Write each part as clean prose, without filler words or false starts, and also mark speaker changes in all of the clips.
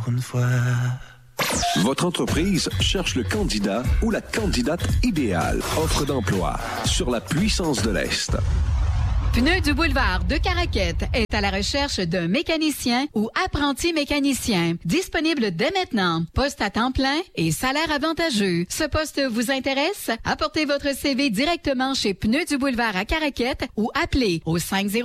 Speaker 1: Une fois.
Speaker 2: Votre entreprise cherche le candidat ou la candidate idéale. Offre d'emploi sur la puissance de l'Est.
Speaker 3: Pneus du boulevard de Caraquette est à la recherche d'un mécanicien ou apprenti mécanicien. Disponible dès maintenant. Poste à temps plein et salaire avantageux. Ce poste vous intéresse? Apportez votre CV directement chez Pneus du boulevard à Caraquette ou appelez au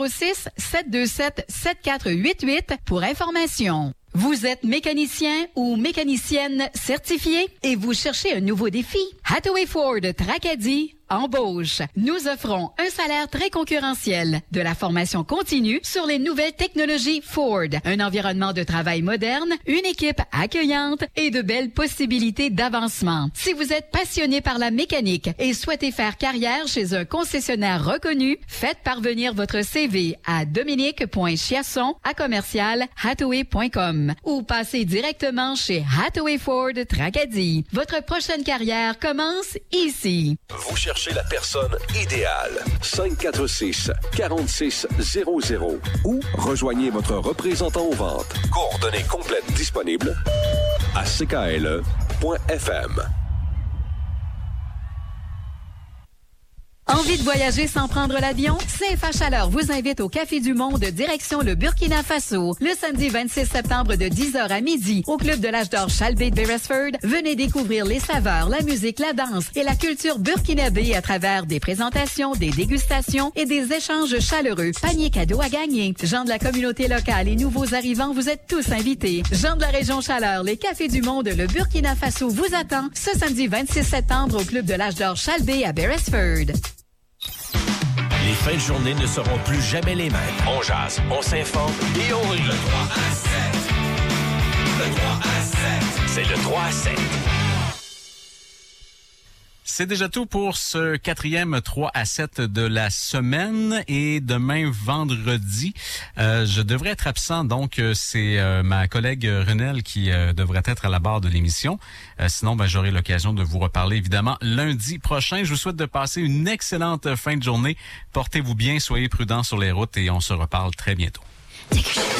Speaker 3: 506-727-7488 pour information. Vous êtes mécanicien ou mécanicienne certifié et vous cherchez un nouveau défi? Hathaway Ford Tracadie embauche. Nous offrons un salaire très concurrentiel, de la formation continue sur les nouvelles technologies Ford, un environnement de travail moderne, une équipe accueillante et de belles possibilités d'avancement. Si vous êtes passionné par la mécanique et souhaitez faire carrière chez un concessionnaire reconnu, faites parvenir votre CV à dominique.chiasson@hathaway.com ou passez directement chez Hathaway Ford Tracadie. Votre prochaine carrière commence ici.
Speaker 2: Vous cherchez la personne idéale. 546-4600 ou rejoignez votre représentant aux ventes. Coordonnées complètes disponibles à ckle.fm.
Speaker 3: Envie de voyager sans prendre l'avion? CFA Chaleur vous invite au Café du Monde direction le Burkina Faso. Le samedi 26 septembre de 10h à midi au Club de l'Âge d'Or Chalbé de Beresford, venez découvrir les saveurs, la musique, la danse et la culture burkinabé à travers des présentations, des dégustations et des échanges chaleureux. Panier cadeau à gagner. Gens de la communauté locale et nouveaux arrivants, vous êtes tous invités. Gens de la région Chaleur, les Cafés du Monde, le Burkina Faso vous attend ce samedi 26 septembre au Club de l'Âge d'Or Chalbé à Beresford.
Speaker 4: Les fins de journée ne seront plus jamais les mêmes. On jase, on s'informe et on rit.
Speaker 5: Le 3 à 7. Le 3 à 7.
Speaker 4: C'est le 3 à 7.
Speaker 6: C'est déjà tout pour ce 4e 3 à 7 de la semaine et demain vendredi, je devrais être absent, donc c'est ma collègue Renelle qui devrait être à la barre de l'émission. Sinon, j'aurai l'occasion de vous reparler évidemment lundi prochain. Je vous souhaite de passer une excellente fin de journée. Portez-vous bien, soyez prudents sur les routes et on se reparle très bientôt.